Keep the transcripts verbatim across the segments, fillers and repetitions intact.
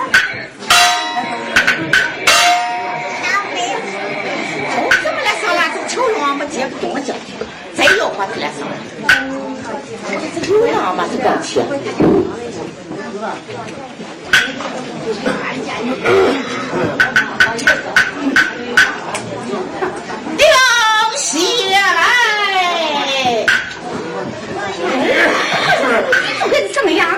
怎么来上来？这球王没接不动我叫，再要话他来上来。这球王嘛是高气。掉下来，你跟什么样？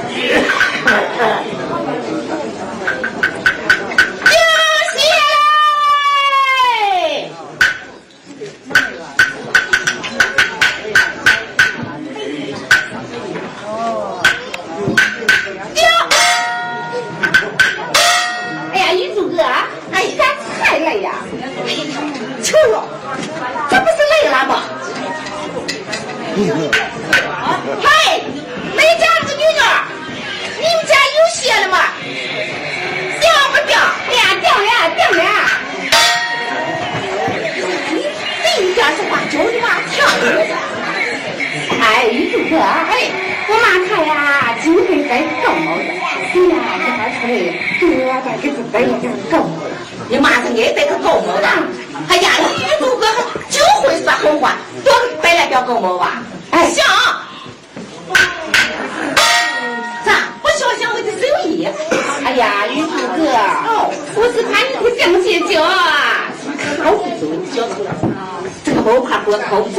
嘿，没家子女儿，你们家有血了吗？掉不掉？哎呀，掉了，掉了！你你家是花酒的吗？跳的。哎，玉柱哥，哎，我妈她呀，今天该够毛的，你呀，这还出来，多大个子白也就是够毛的。你妈是爱得个够毛的。哎呀，玉柱哥就会说好话，多白来表够毛吧？哎，行，咋不小心我的手艺？哎呀，玉柱哥，哦，我是怕你不相信就啊，靠不住，这个不怕我靠不住。